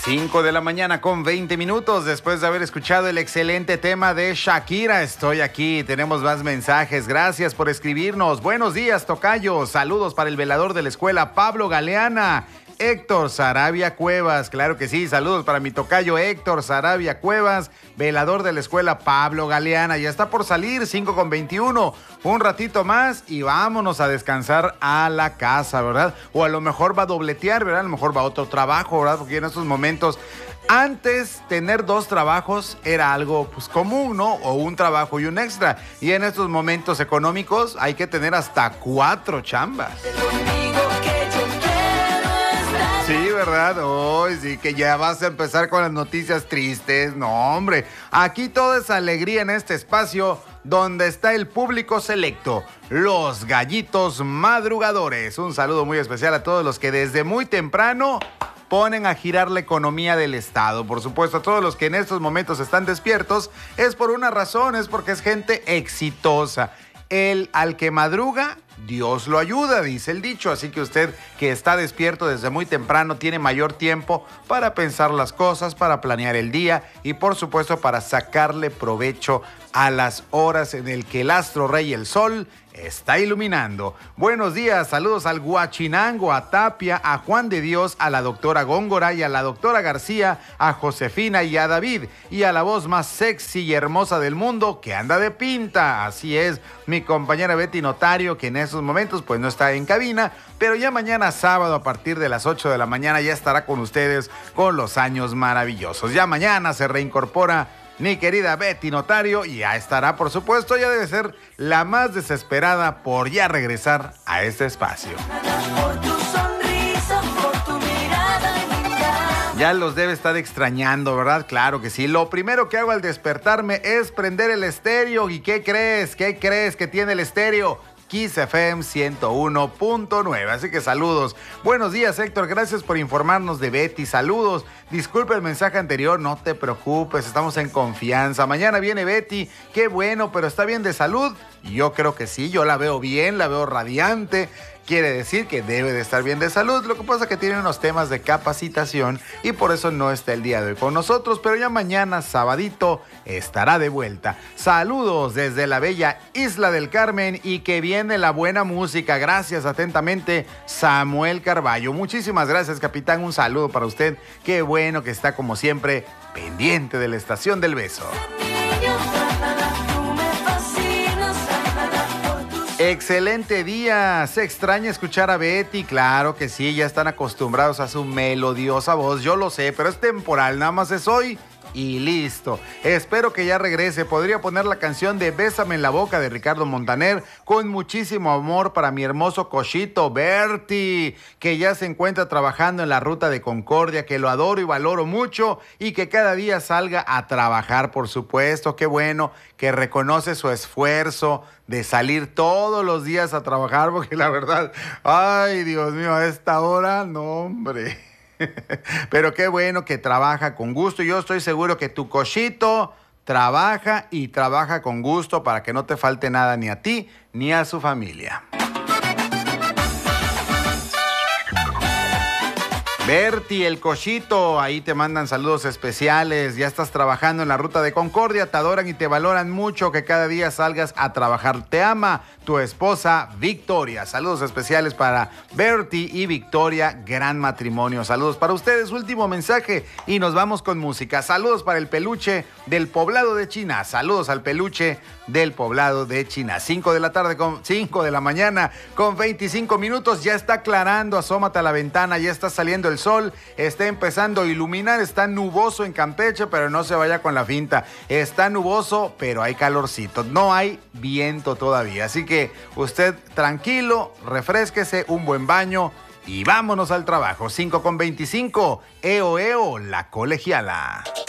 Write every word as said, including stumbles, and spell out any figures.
cinco de la mañana con veinte minutos después de haber escuchado el excelente tema de Shakira. Estoy aquí, tenemos más mensajes. Gracias por escribirnos. Buenos días, tocayo. Saludos para el velador de la escuela, Pablo Galeana. Héctor Sarabia Cuevas, claro que sí, saludos para mi tocayo Héctor Sarabia Cuevas, velador de la escuela Pablo Galeana. Ya está por salir, cinco con veintiuno, un ratito más y vámonos a descansar a la casa, ¿verdad? O a lo mejor va a dobletear, ¿verdad? A lo mejor va a otro trabajo, ¿verdad? Porque en estos momentos, antes tener dos trabajos era algo pues común, ¿no? O un trabajo y un extra. Y en estos momentos económicos hay que tener hasta cuatro chambas. Sí, ¿verdad? Hoy oh, sí que ya vas a empezar con las noticias tristes. No, hombre, aquí todo es alegría en este espacio donde está el público selecto, los gallitos madrugadores. Un saludo muy especial a todos los que desde muy temprano ponen a girar la economía del estado. Por supuesto, a todos los que en estos momentos están despiertos es por una razón, es porque es gente exitosa. El al que madruga, Dios lo ayuda, dice el dicho. Así que usted que está despierto desde muy temprano tiene mayor tiempo para pensar las cosas, para planear el día y por supuesto para sacarle provecho a las horas en el que el astro rey, el sol, está iluminando. Buenos días, saludos al Guachinango, a Tapia, a Juan de Dios, a la doctora Góngora y a la doctora García, a Josefina y a David, y a la voz más sexy y hermosa del mundo que anda de pinta. Así es, mi compañera Betty Notario, que en esos momentos pues no está en cabina, pero ya mañana sábado a partir de las ocho de la mañana ya estará con ustedes con los años maravillosos. Ya mañana se reincorpora mi querida Betty Notario y ya estará, por supuesto, ya debe ser la más desesperada por ya regresar a este espacio. Ya los debe estar extrañando, ¿verdad? Claro que sí. Lo primero que hago al despertarme es prender el estéreo. ¿Y qué crees? ¿Qué crees que tiene el estéreo? Kiss F M ciento uno punto nueve. Así que saludos. Buenos días, Héctor. Gracias por informarnos de Betty. Saludos. Disculpe el mensaje anterior. No te preocupes. Estamos en confianza. Mañana viene Betty. Qué bueno, pero ¿está bien de salud? Yo creo que sí. Yo la veo bien, la veo radiante. Quiere decir que debe de estar bien de salud. Lo que pasa es que tiene unos temas de capacitación y por eso no está el día de hoy con nosotros, pero ya mañana, sabadito, estará de vuelta. Saludos desde la bella Isla del Carmen y que viene la buena música. Gracias atentamente, Samuel Carballo. Muchísimas gracias, capitán. Un saludo para usted. Qué bueno que está como siempre pendiente de la Estación del Beso. Excelente día, se extraña escuchar a Betty, claro que sí, ya están acostumbrados a su melodiosa voz, yo lo sé, pero es temporal, nada más es hoy y listo. Espero que ya regrese. Podría poner la canción de Bésame en la boca de Ricardo Montaner con muchísimo amor para mi hermoso cochito Bertie, que ya se encuentra trabajando en la ruta de Concordia, que lo adoro y valoro mucho y que cada día salga a trabajar, por supuesto. Qué bueno que reconoce su esfuerzo de salir todos los días a trabajar, porque la verdad, ay Dios mío, a esta hora, no hombre. Pero qué bueno que trabaja con gusto. Yo estoy seguro que tu cochito trabaja y trabaja con gusto para que no te falte nada ni a ti ni a su familia. Bertie, el cochito, ahí te mandan saludos especiales. Ya estás trabajando en la ruta de Concordia, te adoran y te valoran mucho que cada día salgas a trabajar. Te ama tu esposa Victoria. Saludos especiales para Bertie y Victoria, gran matrimonio. Saludos para ustedes, último mensaje y nos vamos con música. Saludos para el peluche del poblado de China. Saludos al peluche del poblado de China. cinco de la tarde con cinco de la mañana con veinticinco minutos. Ya está aclarando, asómate a la ventana, ya está saliendo el sol, está empezando a iluminar, está nuboso en Campeche, pero no se vaya con la finta. Está nuboso, pero hay calorcito, no hay viento todavía. Así que usted tranquilo, refrésquese, un buen baño y vámonos al trabajo. cinco con veinticinco, eo eo, la colegiala.